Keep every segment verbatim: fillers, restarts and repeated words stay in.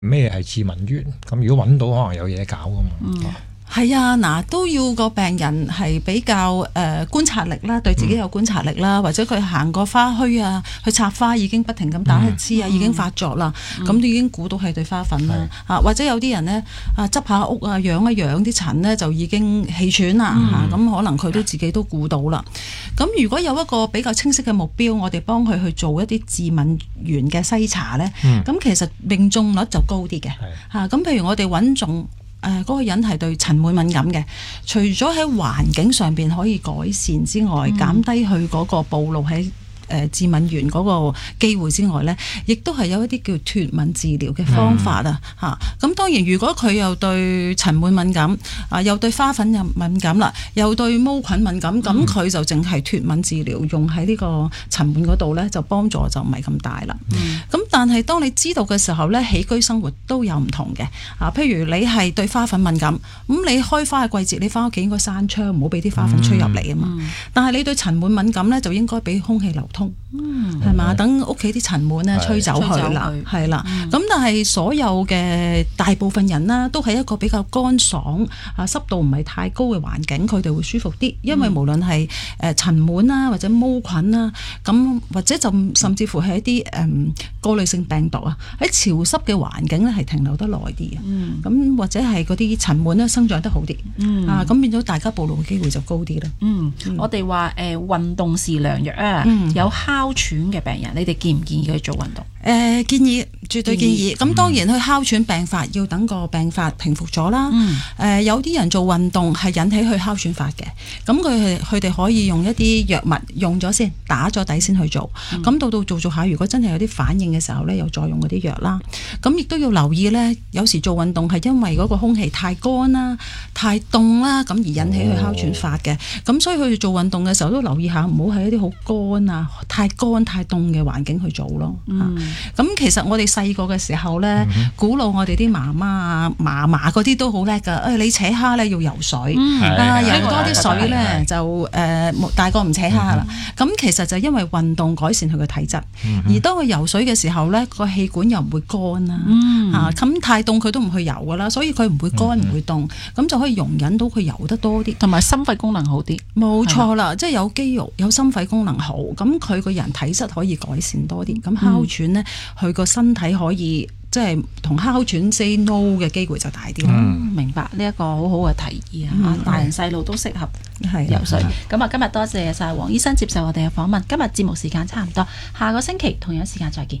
咩係致敏源？咁如果揾到，可能有嘢搞噶嘛。 嗯係啊，嗱都要個病人係比較誒、呃、觀察力啦，對自己有觀察力啦，嗯、或者佢行過花墟啊，去插花已經不停咁打乞嗤啊，嗯、已經發作啦，咁都、嗯、已經估到係對花粉啦。啊，或者有啲人呢，啊執下屋啊，養一養啲塵呢，就已經氣喘啦，咁、嗯啊、可能佢都自己都估到啦。咁如果有一個比較清晰嘅目標，我哋幫佢去做一啲致敏源嘅篩查呢，咁、嗯、其實命中率就高啲嘅嚇。咁譬如我哋揾中。誒嗰、呃那個人係對塵蟎敏感嘅，除咗喺環境上邊可以改善之外，嗯、減低佢嗰個暴露喺誒致敏源嗰個機會之外呢，亦都係有一啲叫脫敏治療嘅方法、嗯、啊嚇。咁當然，如果佢又對塵蟎敏感啊，又對花粉又敏感啦，又對毛菌敏感，咁佢、嗯、就淨係脫敏治療用喺呢個塵蟎嗰度呢，就幫助就唔係咁大啦。咁、嗯、但係當你知道嘅時候呢，起居生活都有唔同嘅啊。譬如你係對花粉敏感，咁你開花嘅季節，你翻屋企應該閂窗，唔好俾啲花粉吹入嚟啊嘛。嗯、但係你對塵蟎敏感呢，就應該俾空氣流通。嗯，係嘛？等屋企啲塵蟎咧吹走佢啦，係啦。咁但係所有嘅大部分人啦，都係一個比較乾爽啊，濕度唔係太高嘅環境，佢哋會舒服啲。因為無論係誒塵蟎啦，或者毛菌啦，咁或者就甚至乎係一啲誒過濾性病毒啊，喺潮濕嘅環境咧係停留得耐啲嘅。咁、嗯、或者係嗰啲塵蟎咧生長得好啲。嗯、啊，咁變咗大家暴露嘅機會就高啲啦。 嗯，嗯我哋話誒運動是良藥啊，嗯、有哮喘嘅病人，你哋建唔建議佢做運動？ 誒、呃、建議，絕對建議。咁當然，佢哮喘病發要等個病發平復咗啦。誒、嗯呃、有啲人做運動係引起佢哮喘發嘅，咁佢係佢哋可以用一啲藥物用咗先，打咗底先去做。咁、嗯、到到做做下，如果真係有啲反應嘅時候咧，有再用嗰啲藥啦。咁亦都要留意咧，有時做運動係因為嗰個空氣太乾啦、太凍啦，咁而引起佢哮喘發嘅。咁、哦、所以佢哋做運動嘅時候都留意下，唔好喺一啲好乾啊、太乾太凍嘅環境去做咯。嗯咁其實我哋細個嘅時候咧，鼓勵我哋啲媽媽啊、嫲嫲嗰啲都好叻噶。誒，你扯蝦咧要游水，啊，飲多啲水咧就誒大個唔扯蝦啦。咁其實就因為運動改善佢嘅體質，而當佢游水嘅時候咧，個氣管又唔會乾啦。啊，咁太凍佢都唔去游噶啦，所以佢唔會乾唔會凍，咁就可以容忍到佢游得多啲， 同埋心肺功能好啲。 冇錯啦，即係有肌肉、有心肺功能好，咁佢個人體質可以改善多啲。咁哮喘咧。佢個身體可以即係同哮喘 say no 嘅機會就大啲啦。 嗯、明白呢一、這個好好嘅提議啊！嗯、大人細路都適合游水。咁啊，今日多謝晒黃醫生接受我哋嘅訪問。今日節目時間差唔多，下個星期同樣時間再見。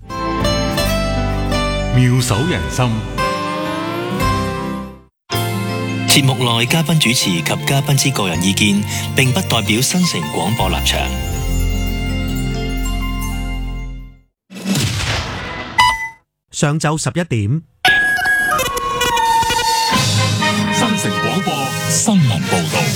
妙手仁心，節目內嘉賓主持及嘉賓之個人意見，並不代表新城廣播立場。 上晝十一點， 新城廣播新聞報道。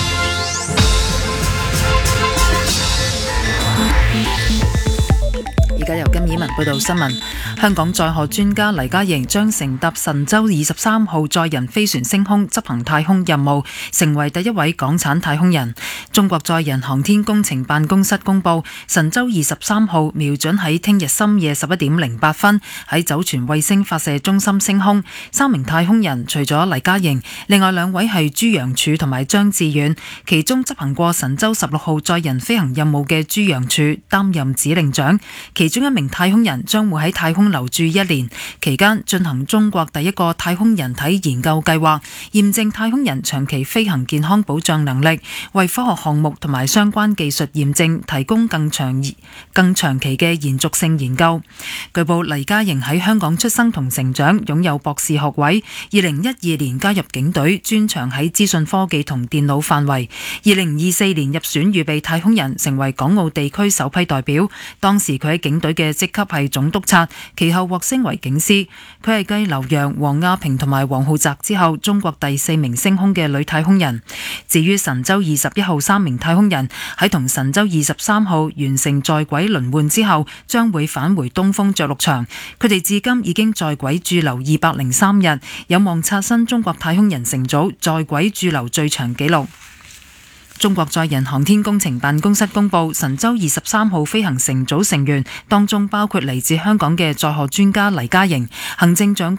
而家由金以文報道新聞。香港載荷專家黎家瑩將乘搭神舟二十三號載人飛船升空執行太空任務，成為第一位港產太空人。中國載人航天工程辦公室公佈，神舟二十三號瞄準喺聽日深夜十一點零八分喺酒泉衛星發射中心升空。三名太空人除咗黎家瑩，另外兩位係朱楊柱同埋張志遠。其中執行過神舟十六號載人飛行任務嘅朱楊柱擔任指令長，其中一名太空人將會喺太空留住一年，期間進行中國第一個太空人體研究計劃，驗證太空人長期飛行健康保障能力，為科學項目同埋相關技術驗證提供更長更長期嘅延續性研究。據報黎家瑩喺香港出生同成長，擁有博士學位。二零一二年加入警隊，專長喺資訊科技同電腦範圍。二零二四年入選預備太空人，成為港澳地區首批代表。當時佢喺警隊嘅職級係總督察，其後獲升為警司。佢係繼劉洋、王亞平同埋王浩澤之後，中國第四名升空嘅女太空人。至於神舟二十一號三名太空人喺同神舟二十三號完成在軌輪換之後，將會返回東風着陸場。佢哋至今已經在軌駐留二百零三日，有望刷新中國太空人乘組在軌駐留最長紀錄。 中國載人航天工程辦公室公布，神舟二十三號飛行乘組成員當中包括嚟自香港嘅載荷專家黎嘉瑩，行政長